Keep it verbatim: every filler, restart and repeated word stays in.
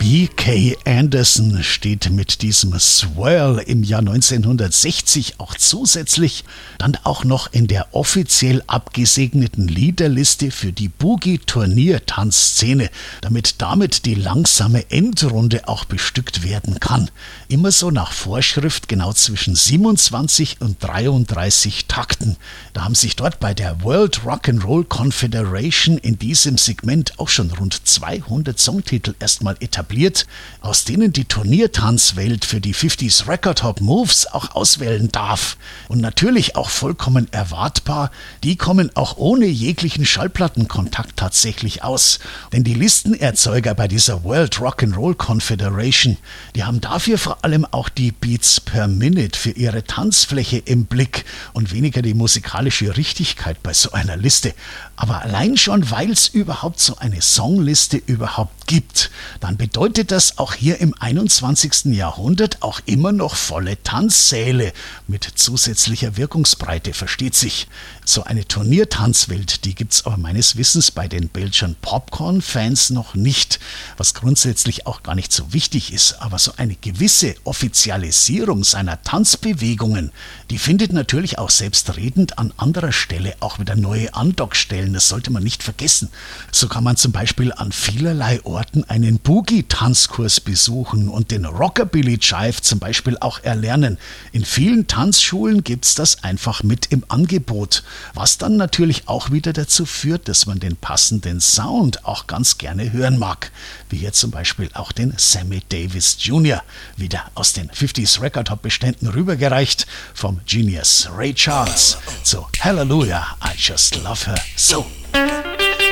B K Anderson steht mit diesem Swirl im Jahr neunzehnhundertsechzig auch zusätzlich dann auch noch in der offiziell abgesegneten Liederliste für die Boogie-Turnier-Tanzszene, damit damit die langsame Endrunde auch bestückt werden kann. Immer so nach Vorschrift genau zwischen siebenundzwanzig und dreiunddreißig Takten. Da haben sich dort bei der World Rock'n'Roll Confederation in diesem Segment auch schon rund zweihundert Songtitel erstmal etabliert, aus denen die Turniertanzwelt für die fünfziger Record Hop Moves auch auswählen darf. Und natürlich auch vollkommen erwartbar, die kommen auch ohne jeglichen Schallplattenkontakt tatsächlich aus. Denn die Listenerzeuger bei dieser World Rock'n'Roll Confederation, die haben dafür vor allem auch die Beats per Minute für ihre Tanzfläche im Blick und weniger die musikalische Richtigkeit bei so einer Liste. Aber allein schon, weil es überhaupt so eine Songliste überhaupt gibt, dann bedeutet das auch hier im einundzwanzigsten Jahrhundert auch immer noch volle Tanzsäle mit zusätzlicher Wirkungsbreite, versteht sich. So eine Turniertanzwelt, die gibt's aber meines Wissens bei den Belgian Popcorn-Fans noch nicht, was grundsätzlich auch gar nicht so wichtig ist. Aber so eine gewisse Offizialisierung seiner Tanzbewegungen, die findet natürlich auch selbstredend an anderer Stelle auch wieder neue Andockstellen. Das sollte man nicht vergessen. So kann man zum Beispiel an vielerlei Orten einen Boogie-Tanzkurs besuchen und den Rockabilly-Jive zum Beispiel auch erlernen. In vielen Tanzschulen gibt's das einfach mit im Angebot, was dann natürlich auch wieder dazu führt, dass man den passenden Sound auch ganz gerne hören mag, wie hier zum Beispiel auch den Sammy Davis Junior, wieder aus den fünfziger Record Hop Beständen rübergereicht, vom Genius Ray Charles zu Hallelujah, I Just Love Her So.